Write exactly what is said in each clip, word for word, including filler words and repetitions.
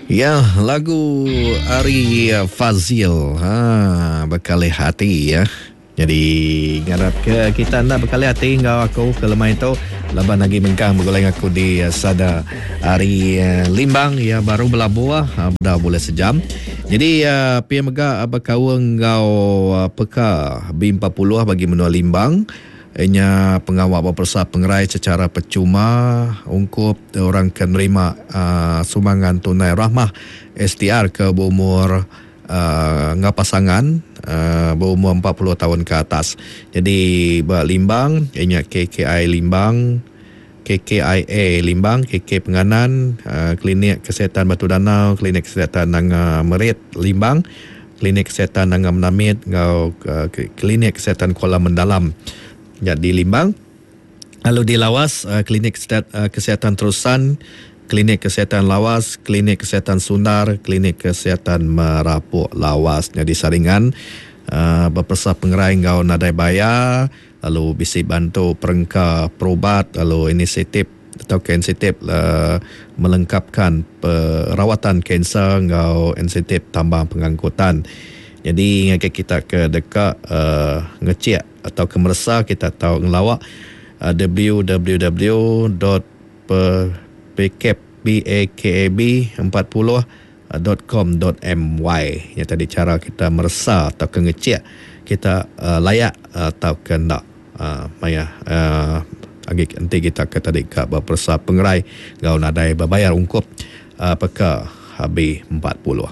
Ya, lagu Ari Fazil, ha, Bekali Hati ya. Jadi ngarap ke kita nak bekali hati ngau aku ke lemah itu laban lagi mengkang bergoleng aku di uh, sada Ari uh, Limbang ya baru berlabuh uh, dah boleh sejam. Jadi uh, pia mega berkawang ngau uh, peka B empat puluh bagi menua Limbang. Ianya pengawal berpersah pengerai secara percuma ungkup orang akan menerima uh, sumbangan tunai rahmah S T R ke berumur uh, ngau pasangan uh, berumur empat puluh tahun ke atas. Jadi buat Limbang, ianya K K I Limbang, K K I A Limbang, K K Penganan, uh, Klinik Kesihatan Batu Danau, Klinik Kesihatan Nanga Merit Limbang, Klinik Kesihatan Nanga Menamit, ngau uh, Klinik Kesihatan Kuala Mendalam. Jadi Limbang. Lalu di Lawas, uh, Klinik Kesihatan Terusan, Klinik Kesihatan Lawas, Klinik Kesihatan Sundar, Klinik Kesihatan Merapuk Lawas. Jadi saringan uh, berpersah pengerai ngau nadai bayar, lalu bisi bantu perengka perubat, lalu inisiatif atau inisiatif uh, melengkapkan perawatan kanser ngau inisiatif tambah pengangkutan. Jadi ngakak kita ke dekat uh, ngecek atau ke meresa kita tahu ngelawak uh, w w w dot p k b empat puluh dot com dot m y. Ya tadi cara kita meresa atau ke ngecek kita uh, layak atau ke nak uh, maya uh, lagi nanti kita ke tadi ke berpersa pengerai ngau nadai berbayar ungkup uh, peka B empat puluh.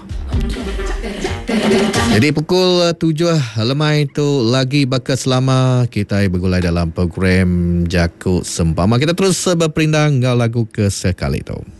Jadi pukul tujuh lemai itu lagi bakal selama kita bergulai dalam program Jakut Sempama. Kita terus berperindang ngau lagu ke sekali itu.